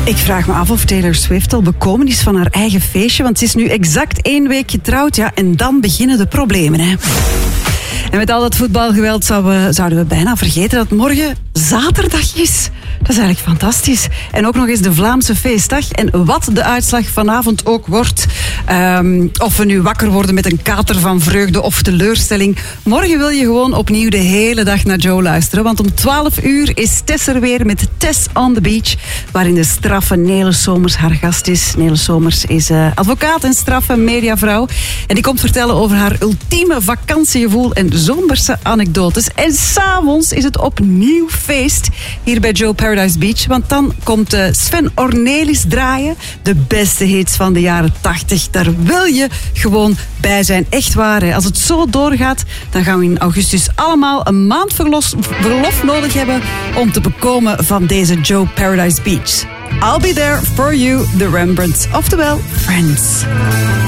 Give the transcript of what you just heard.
Ik vraag me af of Taylor Swift al bekomen is van haar eigen feestje, want ze is nu exact 1 week getrouwd, ja, en dan beginnen de problemen, hè. En met al dat voetbalgeweld zouden we bijna vergeten dat morgen zaterdag is. Dat is eigenlijk fantastisch. En ook nog eens de Vlaamse feestdag. En wat de uitslag vanavond ook wordt. Of we nu wakker worden met een kater van vreugde of teleurstelling. Morgen wil je gewoon opnieuw de hele dag naar Joe luisteren. Want om 12 uur is Tess er weer met Tess on the Beach. Waarin de straffe Nele Somers haar gast is. Nele Somers is advocaat en straffe mediavrouw. En die komt vertellen over haar ultieme vakantiegevoel en zomerse anekdotes. En s'avonds is het opnieuw feest hier bij Joe Paradise Beach. Want dan komt Sven Ornelis draaien. De beste hits van de jaren 80. Daar wil je gewoon bij zijn. Echt waar. Hè. Als het zo doorgaat, dan gaan we in augustus allemaal een maand verlof nodig hebben om te bekomen van deze Joe Paradise Beach. I'll be there for you, the Rembrandts. Oftewel, Friends.